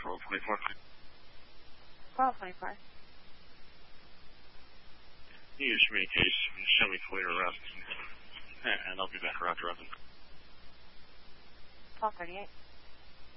1224. 1224. You just communicate, show me clear around. And I'll be back, Roger. 1238.